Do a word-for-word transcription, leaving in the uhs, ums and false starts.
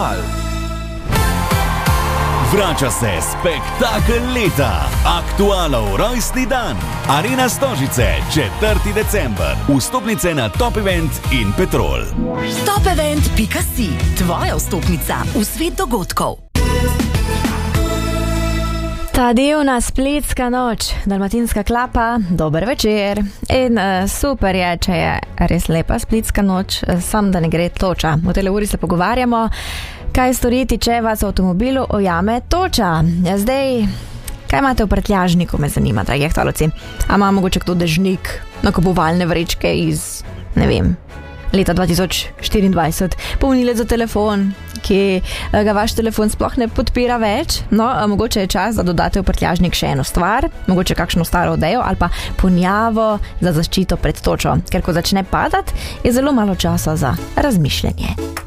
Aktual. Vrača se spektakel leta, Aktualov rojstni dan. Arena Stožice, četrtega decembra. Vstopnice na Top Event in Petrol. Topevent pika si, tvoja vstopnica v svet dogodkov. Ta divna splitska noč, dalmatinska klapa, dober večer. In uh, super je, če je res lepa splitska noč, sam da ne gre toča. V tele uri se pogovarjamo, kaj storiti, če vas v avtomobilu ojame toča. Ja, zdaj, kaj imate v prtljažniku, me zanima, dragi aktualci. A ima mogoče kdo dežnik, nakupovalne vrečke iz, ne vem, leta dva tisoč štiriindvajset, polnilec za telefon, ki ga vaš telefon sploh ne podpira več. No, mogoče je čas, da dodate v prtljažnik še eno stvar, mogoče kakšno staro odejo ali pa ponjavo za zaščito pred točo, ker ko začne padati, je zelo malo časa za razmišljanje.